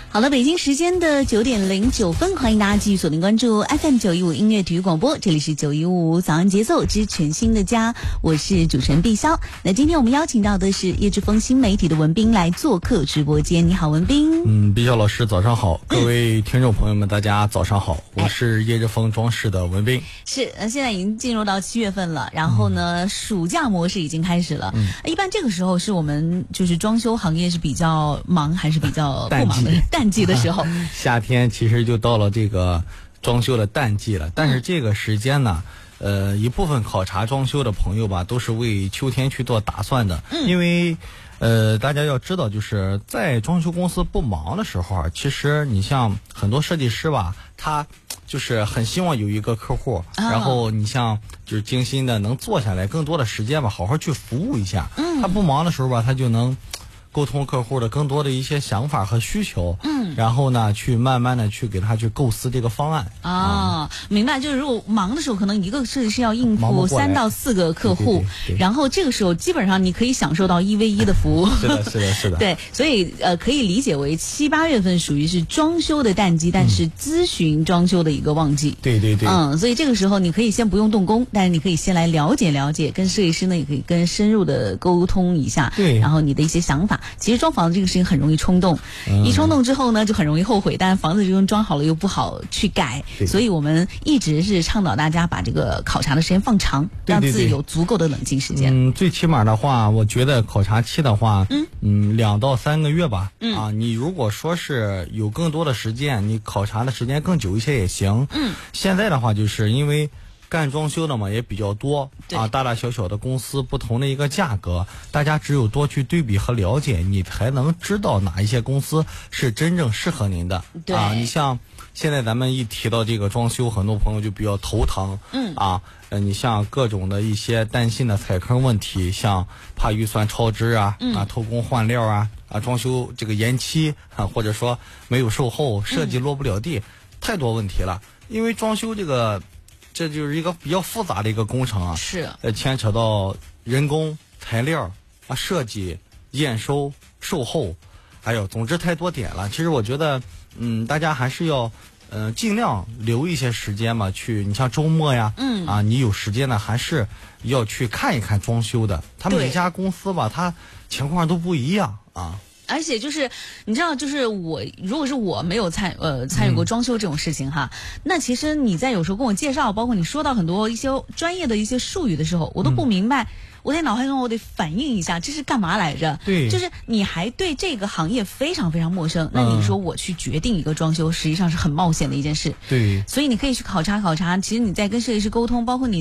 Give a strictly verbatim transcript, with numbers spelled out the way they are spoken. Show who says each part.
Speaker 1: 好了，北京时间的九点零九分，欢迎大家继续锁定关注 F M 九一五音乐体育广播，这里是九一五早安节奏之全新的家，我是主持人碧霄。那今天我们邀请到的是叶之峰新媒体的文斌来做客直播间。你好，文斌。
Speaker 2: 嗯，碧霄老师早上好，各位听众朋友们，大家早上好，我是叶之峰装饰的文斌。
Speaker 1: 是，呃，现在已经进入到七月份了，然后呢，嗯、暑假模式已经开始了。嗯，一般这个时候是我们就是装修行业是比较忙还是比较不忙的？淡季的时候，
Speaker 2: 夏天其实就到了这个装修的淡季了。但是这个时间呢，呃，一部分考察装修的朋友吧，都是为秋天去做打算的。嗯，因为呃，大家要知道，就是在装修公司不忙的时候啊，其实你像很多设计师吧，他就是很希望有一个客户，啊、然后你像就是精心的能坐下来，更多的时间吧，好好去服务一下。嗯，他不忙的时候吧，他就能沟通客户的更多的一些想法和需求，嗯，然后呢，去慢慢的去给他去构思这个方案。
Speaker 1: 啊，嗯、明白，就是如果忙的时候，可能一个设计师要应付三到四个客户，
Speaker 2: 对对对对，
Speaker 1: 然后这个时候基本上你可以享受到一 v 一的服务。
Speaker 2: 是的，是的，是的。
Speaker 1: 对，所以呃，可以理解为七八月份属于是装修的淡季，但是咨询装修的一个旺季。
Speaker 2: 对对对。
Speaker 1: 嗯，所以这个时候你可以先不用动工，但是你可以先来了解了解，跟设计师呢也可以跟深入的沟通一下，
Speaker 2: 对，
Speaker 1: 然后你的一些想法。其实装房子这个事情很容易冲动，嗯、一冲动之后呢，就很容易后悔。但房子这种装好了又不好去改，所以我们一直是倡导大家把这个考察的时间放长，让自己有足够的冷静时间。
Speaker 2: 嗯，最起码的话，我觉得考察期的话，嗯嗯，两到三个月吧。嗯啊，你如果说是有更多的时间，你考察的时间更久一些也行。嗯，现在的话，就是因为干装修的嘛也比较多啊，大大小小的公司不同的一个价格，大家只有多去对比和了解，你才能知道哪一些公司是真正适合您的。
Speaker 1: 对
Speaker 2: 啊，你像现在咱们一提到这个装修，很多朋友就比较头疼。嗯啊，呃，你像各种的一些担心的踩坑问题，像怕预算超支啊，嗯、啊偷工换料啊，啊装修这个延期啊，或者说没有售后，设计落不了地，嗯、太多问题了。因为装修这个。这就是一个比较复杂的一个工程啊，
Speaker 1: 是
Speaker 2: 呃牵扯到人工、材料啊、设计、验收、售后，哎呦，总之太多点了。其实我觉得，嗯，大家还是要，呃，尽量留一些时间嘛，去你像周末呀，嗯啊，你有时间呢，还是要去看一看装修的。他每家公司吧，它情况都不一样啊。
Speaker 1: 而且就是你知道，就是我如果是我没有参呃参与过装修这种事情哈，嗯、那其实你在有时候跟我介绍，包括你说到很多一些专业的一些术语的时候，我都不明白。嗯、我在脑海中我得反应一下，这是干嘛来着？
Speaker 2: 对，
Speaker 1: 就是你还对这个行业非常非常陌生，那你说我去决定一个装修，实际上是很冒险的一件事。
Speaker 2: 对，
Speaker 1: 所以你可以去考察考察。其实你在跟设计师沟通，包括你